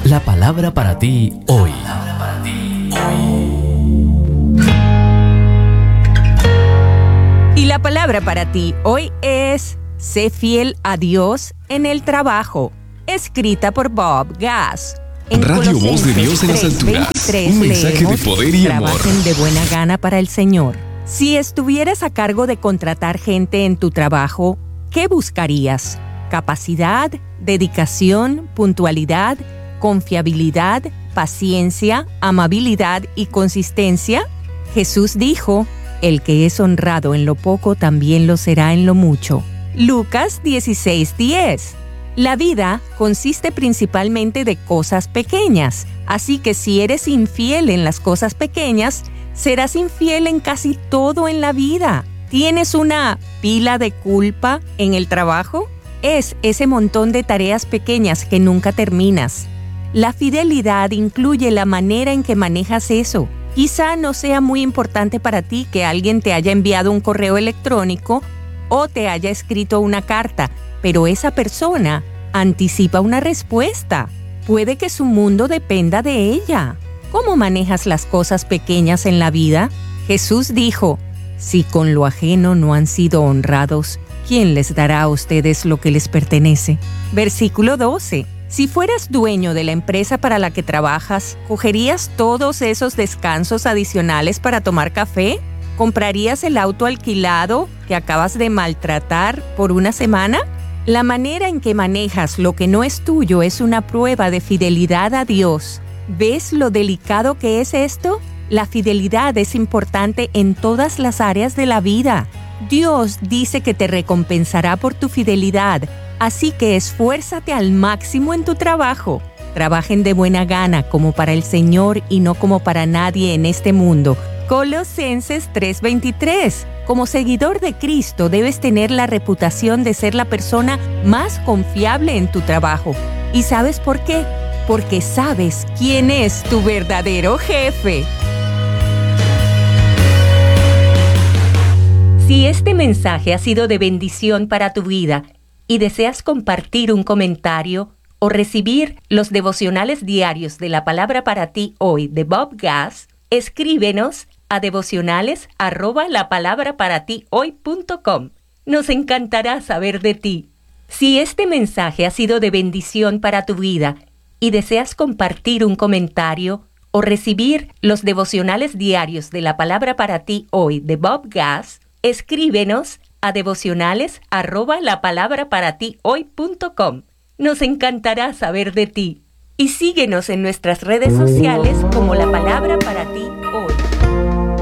La palabra para ti hoy. Y la palabra para ti hoy es: sé fiel a Dios en el trabajo, escrita por Bob Gass. En Radio Voz de Dios en las alturas. 3:23 Un mensaje de poder y amor. Trabajen de buena gana para el Señor. Si estuvieras a cargo de contratar gente en tu trabajo, ¿qué buscarías? ¿Capacidad, dedicación, puntualidad, confiabilidad, paciencia, amabilidad y consistencia? Jesús dijo: el que es honrado en lo poco también lo será en lo mucho. Lucas 16:10. La vida consiste principalmente de cosas pequeñas, así que si eres infiel en las cosas pequeñas, serás infiel en casi todo en la vida. ¿Tienes una pila de culpa en el trabajo? Es ese montón de tareas pequeñas que nunca terminas. La fidelidad incluye la manera en que manejas eso. Quizá no sea muy importante para ti que alguien te haya enviado un correo electrónico o te haya escrito una carta, pero esa persona anticipa una respuesta. Puede que su mundo dependa de ella. ¿Cómo manejas las cosas pequeñas en la vida? Jesús dijo: si con lo ajeno no han sido honrados, ¿quién les dará a ustedes lo que les pertenece? Versículo 12. Si fueras dueño de la empresa para la que trabajas, ¿cogerías todos esos descansos adicionales para tomar café? ¿Comprarías el auto alquilado que acabas de maltratar por una semana? La manera en que manejas lo que no es tuyo es una prueba de fidelidad a Dios. ¿Ves lo delicado que es esto? La fidelidad es importante en todas las áreas de la vida. Dios dice que te recompensará por tu fidelidad, así que esfuérzate al máximo en tu trabajo. Trabajen de buena gana como para el Señor y no como para nadie en este mundo. Colosenses 3:23. Como seguidor de Cristo debes tener la reputación de ser la persona más confiable en tu trabajo. ¿Y sabes por qué? Porque sabes quién es tu verdadero jefe. Si este mensaje ha sido de bendición para tu vida y deseas compartir un comentario o recibir los devocionales diarios de la palabra para ti hoy de Bob Gass, escríbenos a devocionales@lapalabraparatihoy.com. Nos encantará saber de ti. Si este mensaje ha sido de bendición para tu vida y deseas compartir un comentario o recibir los devocionales diarios de la palabra para ti hoy de Bob Gass, escríbenos a devocionales@lapalabraparatihoy.com. Nos encantará saber de ti. Y síguenos en nuestras redes sociales como La Palabra para ti hoy.